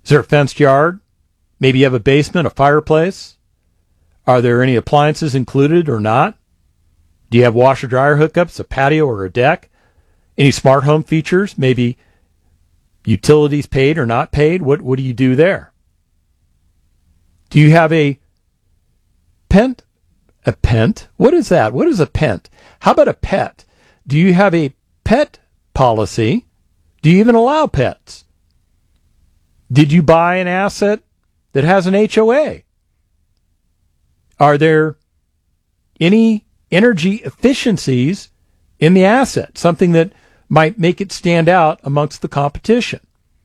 Is there a fenced yard? Maybe you have a basement, a fireplace. Are there any appliances included or not? Do you have washer-dryer hookups, a patio or a deck? Any smart home features? Maybe utilities paid or not paid? What do you do there? Do you have a pent? A pent? What is that? What is a pent? How about a pet? Do you have a pet policy? Do you even allow pets? Did you buy an asset that has an HOA? Are there any energy efficiencies in the asset? Something that might make it stand out amongst the competition.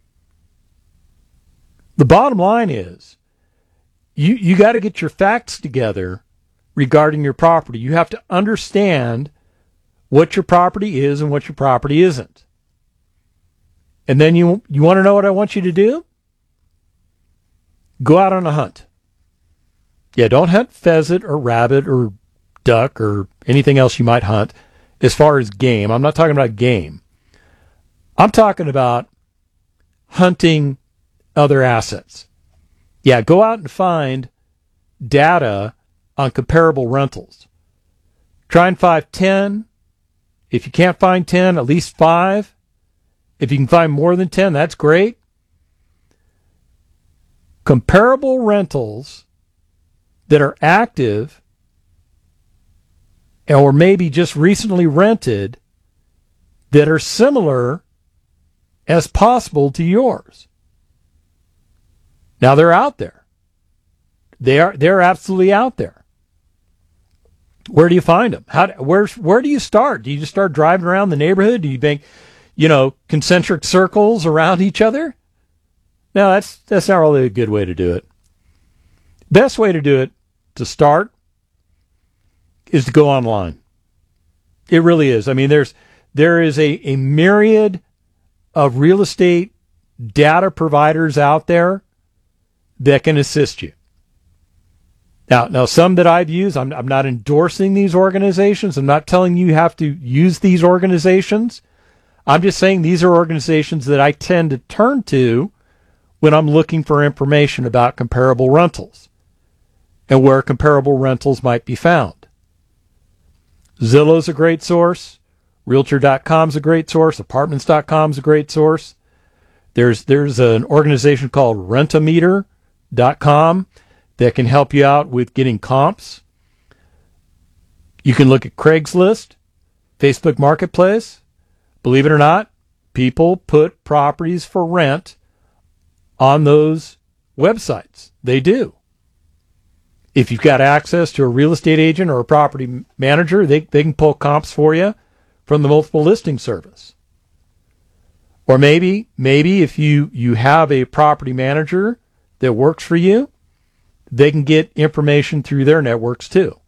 The bottom line is you got to get your facts together regarding your property. You have to understand what your property is and what your property isn't. And then you want to know what I want you to do? Go out on a hunt. Yeah, don't hunt pheasant or rabbit or duck or anything else you might hunt as far as game. I'm not talking about game. I'm talking about hunting other assets. Yeah, go out and find data on comparable rentals. Try and find 10. If you can't find 10, at least 5. If you can find more than 10, that's great. Comparable rentals that are active or maybe just recently rented that are similar as possible to yours. Now they're out there. They're absolutely out there. Where do you find them? Where do you start? Do you just start driving around the neighborhood? Do you make, concentric circles around each other? No, that's not really a good way to do it. Best way to do it to start is to go online. It really is. I mean, there is a myriad of real estate data providers out there that can assist you. Now, some that I've used, I'm not endorsing these organizations. I'm not telling you have to use these organizations. I'm just saying these are organizations that I tend to turn to when I'm looking for information about comparable rentals and where comparable rentals might be found. Zillow's a great source. Realtor.com is a great source. Apartments.com is a great source. There's an organization called Rentometer.com that can help you out with getting comps. You can look at Craigslist, Facebook Marketplace. Believe it or not, people put properties for rent on those websites. They do. If you've got access to a real estate agent or a property manager, they can pull comps for you from the multiple listing service. Or maybe if you have a property manager that works for you, they can get information through their networks too.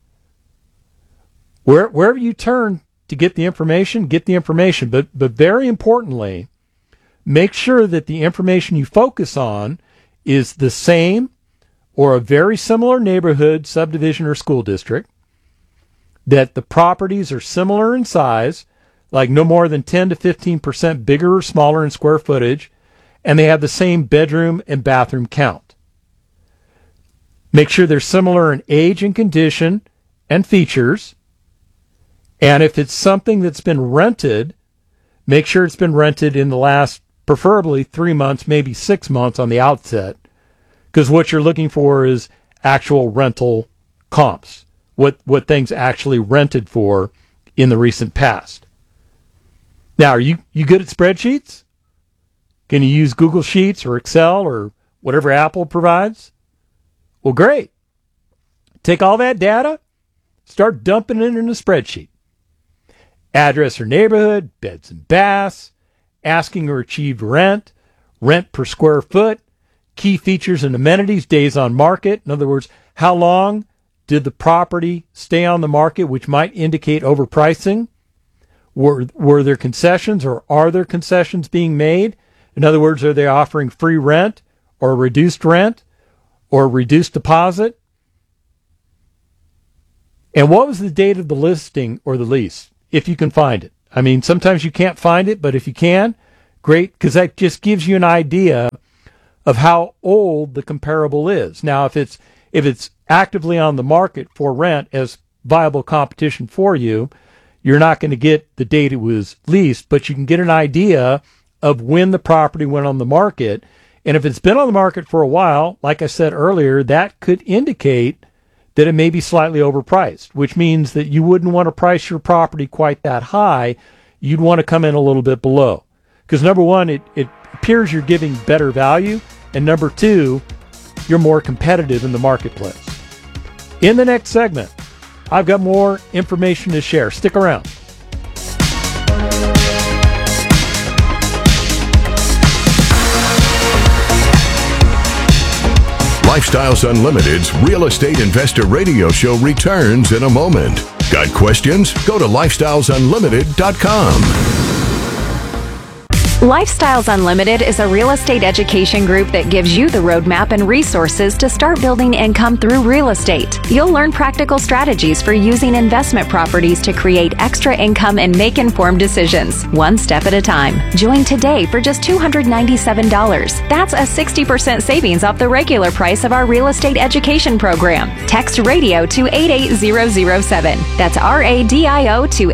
Wherever you turn to get the information, but very importantly, make sure that the information you focus on is the same or a very similar neighborhood, subdivision, or school district, that the properties are similar in size, like no more than 10 to 15% bigger or smaller in square footage, and they have the same bedroom and bathroom count. Make sure they're similar in age and condition and features. And if it's something that's been rented, make sure it's been rented in the last, preferably 3 months, maybe 6 months on the outset. Because what you're looking for is actual rental comps, what things actually rented for in the recent past. Now, are you good at spreadsheets? Can you use Google Sheets or Excel or whatever Apple provides? Well, great. Take all that data, start dumping it in a spreadsheet. Address or neighborhood, beds and baths, asking or achieved rent, rent per square foot, key features and amenities, days on market. In other words, how long did the property stay on the market, which might indicate overpricing? Were there concessions or are there concessions being made? In other words, are they offering free rent or reduced rent or reduced deposit? And what was the date of the listing or the lease, if you can find it? I mean, sometimes you can't find it, but if you can, great, because that just gives you an idea of how old the comparable is. Now, if it's actively on the market for rent as viable competition for you, you're not going to get the date it was leased, but you can get an idea of when the property went on the market. And if it's been on the market for a while, like I said earlier, that could indicate that it may be slightly overpriced, which means that you wouldn't want to price your property quite that high. You'd want to come in a little bit below. Because number one, it appears you're giving better value, and number two, you're more competitive in the marketplace. In the next segment, I've got more information to share. Stick around. Lifestyles Unlimited's Real Estate Investor Radio Show returns in a moment. Got questions? Go to lifestylesunlimited.com. Lifestyles Unlimited is a real estate education group that gives you the roadmap and resources to start building income through real estate. You'll learn practical strategies for using investment properties to create extra income and make informed decisions, one step at a time. Join today for just $297. That's a 60% savings off the regular price of our real estate education program. Text RADIO to 88007. That's RADIO to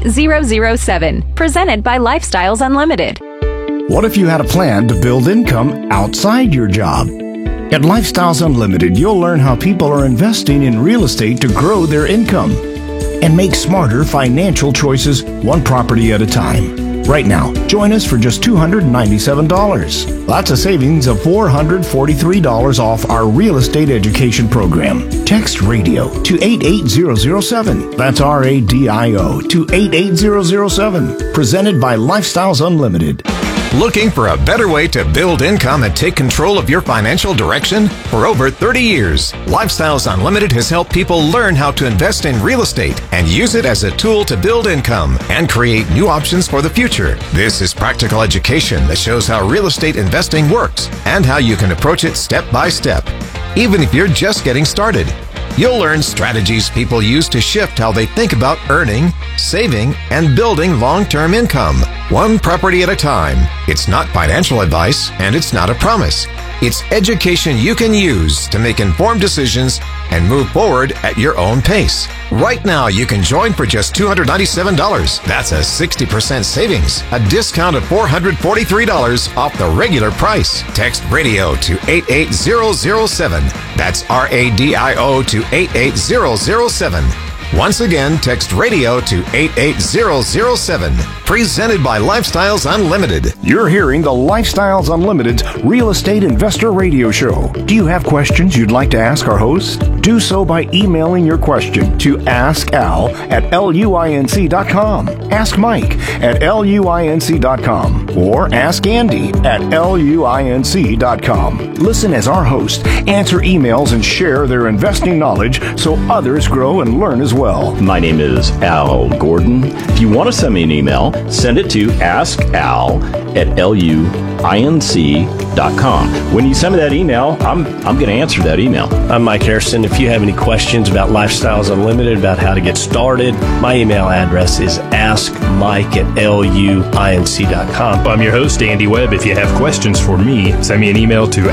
88007. Presented by Lifestyles Unlimited. What if you had a plan to build income outside your job? At Lifestyles Unlimited, you'll learn how people are investing in real estate to grow their income and make smarter financial choices one property at a time. Right now, join us for just $297. That's a savings of $443 off our real estate education program. Text RADIO to 88007. That's RADIO to 88007. Presented by Lifestyles Unlimited. Looking for a better way to build income and take control of your financial direction? For over 30 years, Lifestyles Unlimited has helped people learn how to invest in real estate and use it as a tool to build income and create new options for the future. This is practical education that shows how real estate investing works and how you can approach it step by step, even if you're just getting started. You'll learn strategies people use to shift how they think about earning, saving, and building long-term income, one property at a time. It's not financial advice, and it's not a promise. It's education you can use to make informed decisions and move forward at your own pace. Right now, you can join for just $297. That's a 60% savings, a discount of $443 off the regular price. Text RADIO to 88007. That's RADIO to 88007. Once again, text RADIO to 88007. Presented by Lifestyles Unlimited. You're hearing the Lifestyles Unlimited's Real Estate Investor Radio Show. Do you have questions you'd like to ask our host? Do so by emailing your question to askal@luinc.com, Ask Mike at luinc.com, or Ask Andy at luinc.com. Listen as our hosts answer emails and share their investing knowledge so others grow and learn as well. My name is Al Gordon. If you want to send me an email, send it to askal@luinc.com. When you send me that email, I'm going to answer that email. I'm Mike Harrison. If you have any questions about Lifestyles Unlimited, about how to get started, my email address is askmike@luinc.com. I'm your host, Andy Webb. If you have questions for me, send me an email to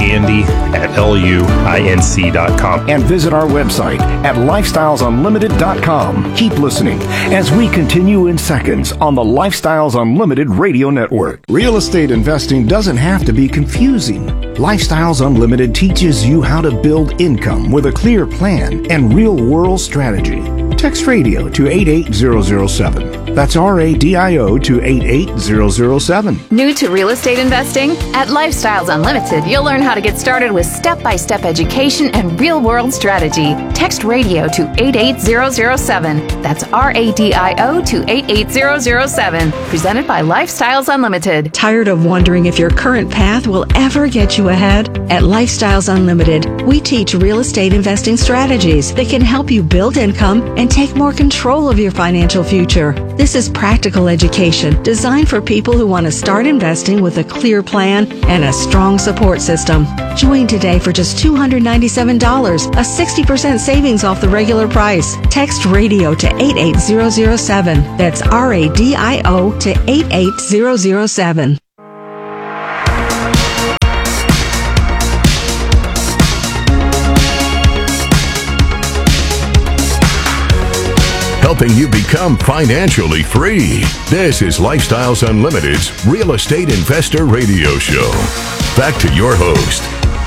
askandy@luinc.com. And visit our website at lifestylesunlimited.com. Keep listening as we continue in seconds on the Lifestyles Unlimited Radio Network. Real estate investing doesn't have to be confusing. Lifestyles Unlimited teaches you how to build income with a clear plan and real-world strategy. Text RADIO to 88007. That's RADIO to 88007. New to real estate investing? At Lifestyles Unlimited, you'll learn how to get started with step-by-step education and real-world strategy. Text RADIO to 88007. That's RADIO to 88007. Presented by Lifestyles Unlimited. Tired of wondering if your current path will ever get you ahead? At Lifestyles Unlimited, we teach real estate investing strategies that can help you build income and take more control of your financial future. This is practical education designed for people who want to start investing with a clear plan and a strong support system. Join today for just $297, a 60% savings off the regular price. Text RADIO to 88007. That's RADIO to 88007. helping you become financially free. This is Lifestyles Unlimited's Real Estate Investor Radio Show. Back to your host.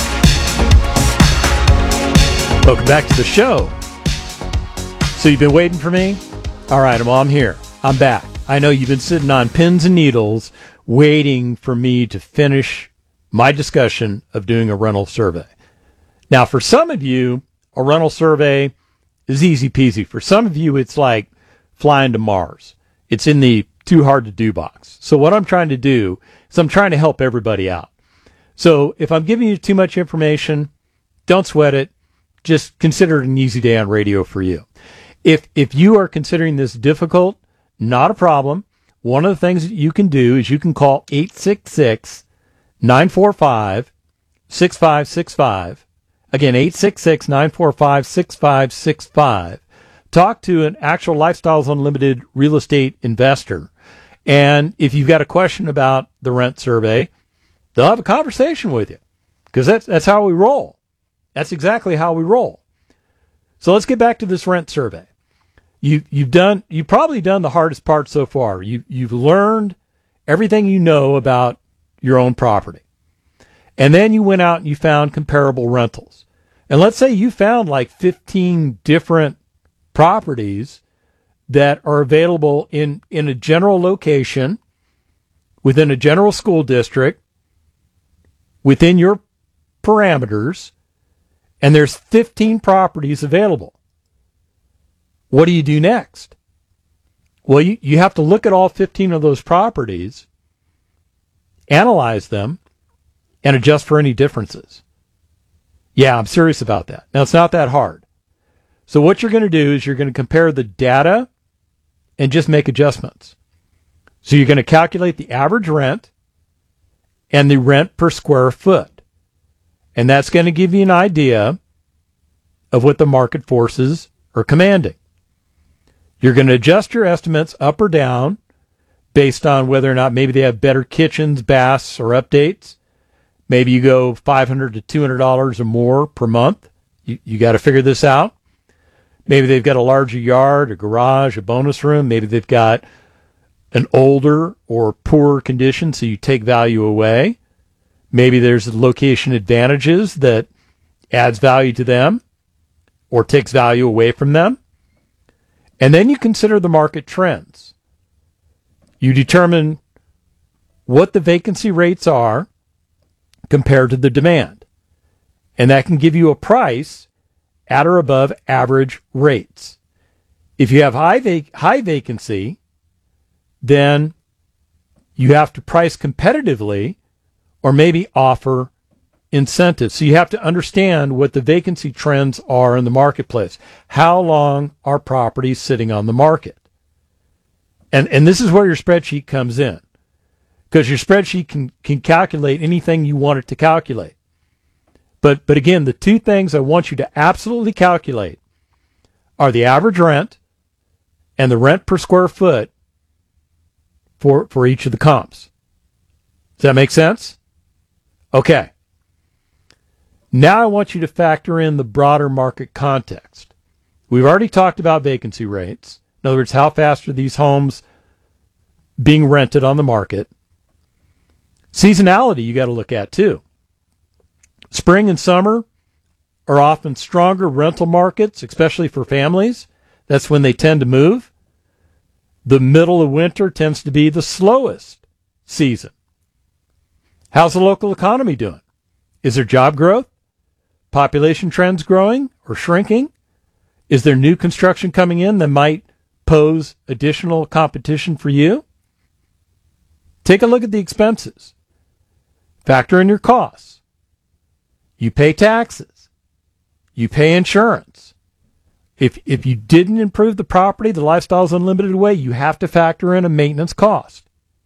Welcome back to the show. So you've been waiting for me? All right, I'm here. I'm back. I know you've been sitting on pins and needles waiting for me to finish my discussion of doing a rental survey. Now, for some of you, a rental survey is easy peasy. For some of you, it's like flying to Mars. It's in the too hard to do box. So what I'm trying to do is I'm trying to help everybody out. So if I'm giving you too much information, don't sweat it. Just consider it an easy day on radio for you. If you are considering this difficult, not a problem. One of the things that you can do is you can call 866-945-6565. Again, 866-945-6565. Talk to an actual Lifestyles Unlimited real estate investor. And if you've got a question about the rent survey, they'll have a conversation with you, because that's how we roll. That's exactly how we roll. So let's get back to this rent survey. You've probably done the hardest part so far. You've learned everything you know about your own property. And then you went out and you found comparable rentals. And let's say you found like 15 different properties that are available in a general location, within a general school district, within your parameters, and there's 15 properties available. What do you do next? Well, you have to look at all 15 of those properties, analyze them, and adjust for any differences. Yeah, I'm serious about that. Now, it's not that hard. So what you're going to do is you're going to compare the data and just make adjustments. So you're going to calculate the average rent and the rent per square foot. And that's going to give you an idea of what the market forces are commanding. You're going to adjust your estimates up or down based on whether or not maybe they have better kitchens, baths, or updates. Maybe you go $500 to $200 or more per month. You got to figure this out. Maybe they've got a larger yard, a garage, a bonus room. Maybe they've got an older or poorer condition, so you take value away. Maybe there's location advantages that adds value to them or takes value away from them. And then you consider the market trends. You determine what the vacancy rates are compared to the demand. And that can give you a price at or above average rates. If you have high vacancy, then you have to price competitively or maybe offer incentives. So you have to understand what the vacancy trends are in the marketplace. How long are properties sitting on the market? And this is where your spreadsheet comes in, because your spreadsheet can calculate anything you want it to calculate. But again, the two things I want you to absolutely calculate are the average rent and the rent per square foot for each of the comps. Does that make sense? Okay. Now I want you to factor in the broader market context. We've already talked about vacancy rates. In other words, how fast are these homes being rented on the market? Seasonality you got to look at too. Spring and summer are often stronger rental markets, especially for families. That's when they tend to move. The middle of winter tends to be the slowest season. How's the local economy doing? Is there job growth? Population trends growing or shrinking? Is there new construction coming in that might pose additional competition for you? Take a look at the expenses. Factor in your costs. You pay taxes. You pay insurance. If you didn't improve the property the Lifestyles Unlimited way, you have to factor in a maintenance cost.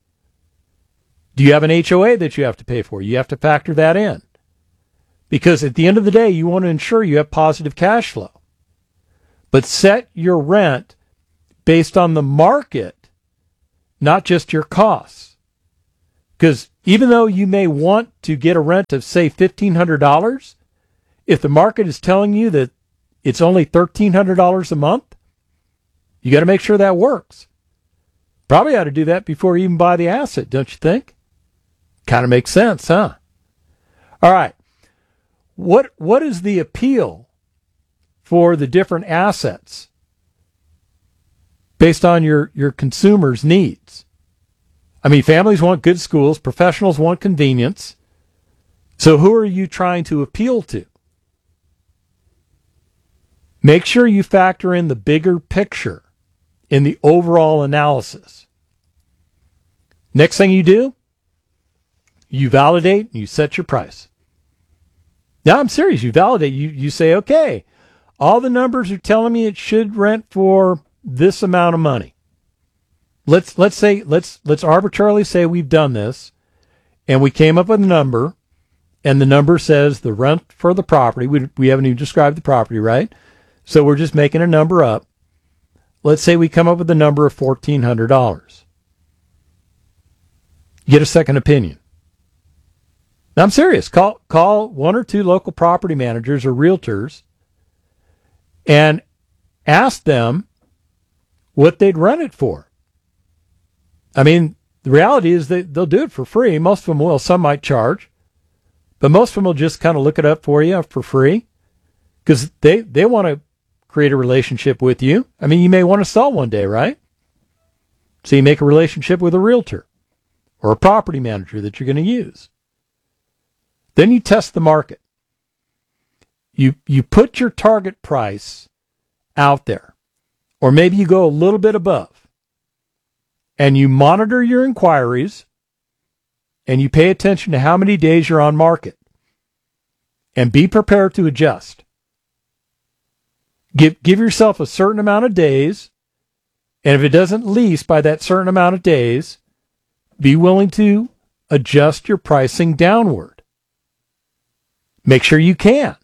Do you have an HOA that you have to pay for? You have to factor that in. Because at the end of the day, you want to ensure you have positive cash flow. But set your rent based on the market, not just your costs. Because even though you may want to get a rent of, say, $1,500, if the market is telling you that it's only $1,300 a month, You got to make sure that works. Probably ought to do that before you even buy the asset, don't you think? Kind of makes sense, huh? All right. What is the appeal for the different assets based on your consumers' needs? I mean, families want good schools, professionals want convenience. So who are you trying to appeal to? Make sure you factor in the bigger picture in the overall analysis. Next thing you do, you validate and you set your price. Now, I'm serious. You validate. You say, okay, all the numbers are telling me it should rent for this amount of money. Let's arbitrarily say we've done this and we came up with a number, and the number says the rent for the property. We haven't even described the property, right? So we're just making a number up. Let's say we come up with a number of $1,400. Get a second opinion. Now, I'm serious. Call one or two local property managers or realtors and ask them what they'd rent it for. I mean, the reality is that they'll do it for free. Most of them will. Some might charge. But most of them will just kind of look it up for you for free because they want to create a relationship with you. I mean, you may want to sell one day, right? So you make a relationship with a realtor or a property manager that you're going to use. Then you test the market. You put your target price out there, or maybe you go a little bit above, and you monitor your inquiries, and you pay attention to how many days you're on market, and be prepared to adjust. Give yourself a certain amount of days, and if it doesn't lease by that certain amount of days, be willing to adjust your pricing downward. Make sure you can.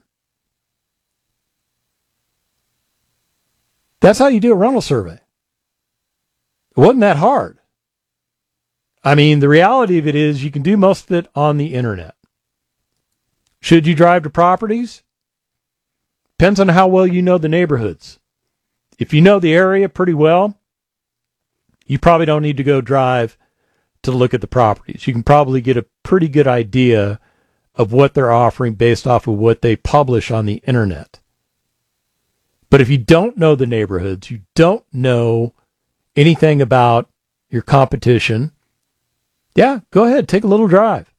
That's how you do a rental survey. It wasn't that hard. I mean, the reality of it is you can do most of it on the internet. Should you drive to properties? Depends on how well you know the neighborhoods. If you know the area pretty well, you probably don't need to go drive to look at the properties. You can probably get a pretty good idea of what they're offering based off of what they publish on the internet. But if you don't know the neighborhoods, you don't know anything about your competition, yeah, go ahead, take a little drive.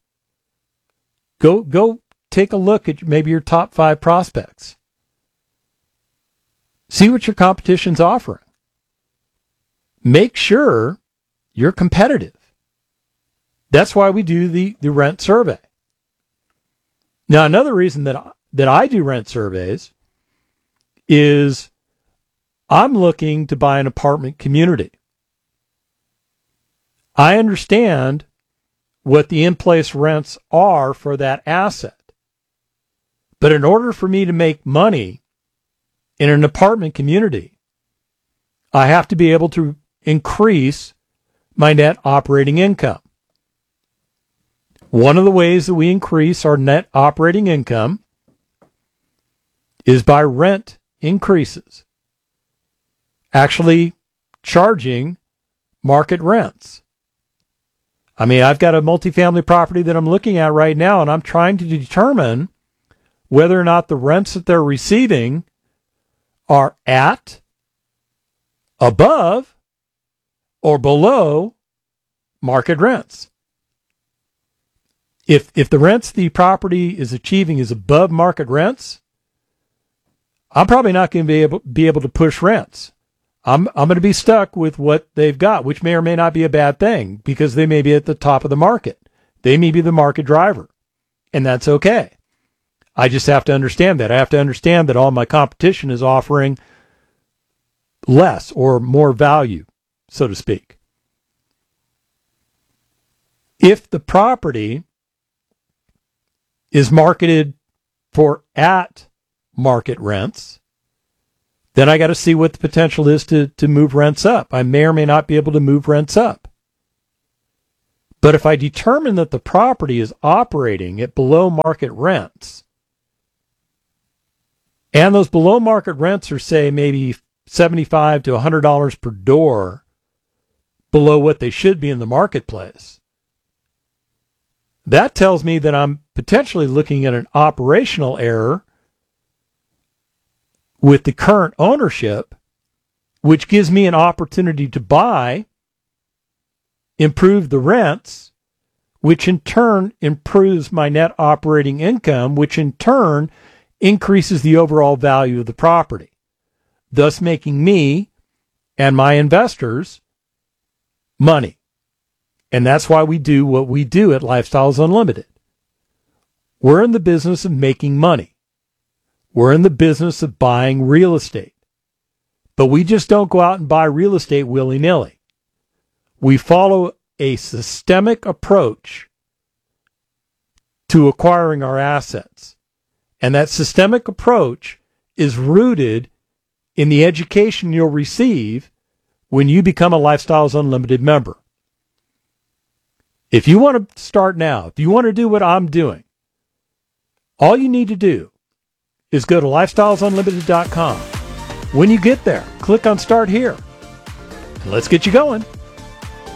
Go take a look at maybe your top 5 prospects. See what your competition's offering. Make sure you're competitive. That's why we do the rent survey. Now, another reason that I do rent surveys is I'm looking to buy an apartment community. I understand what the in-place rents are for that asset. But in order for me to make money in an apartment community, I have to be able to increase my net operating income. One of the ways that we increase our net operating income is by rent increases. Actually charging market rents. I mean, I've got a multifamily property that I'm looking at right now, and I'm trying to determine whether or not the rents that they're receiving are at, above, or below market rents. If the rents the property is achieving is above market rents, I'm probably not going to be able to push rents. I'm going to be stuck with what they've got, which may or may not be a bad thing because they may be at the top of the market. They may be the market driver, and that's okay. I just have to understand that. I have to understand that all my competition is offering less or more value, so to speak. If the property is marketed for at market rents, then I got to see what the potential is to move rents up. I may or may not be able to move rents up. But if I determine that the property is operating at below market rents, and those below market rents are, say, maybe $75 to $100 per door below what they should be in the marketplace, that tells me that I'm potentially looking at an operational error with the current ownership, which gives me an opportunity to buy, improve the rents, which in turn improves my net operating income, which in turn increases the overall value of the property, thus making me and my investors money. And that's why we do what we do at Lifestyles Unlimited. We're in the business of making money. We're in the business of buying real estate. But we just don't go out and buy real estate willy-nilly. We follow a systemic approach to acquiring our assets. And that systemic approach is rooted in the education you'll receive when you become a Lifestyles Unlimited member. If you want to start now, if you want to do what I'm doing, all you need to do is go to lifestylesunlimited.com. When you get there, click on Start Here. And let's get you going.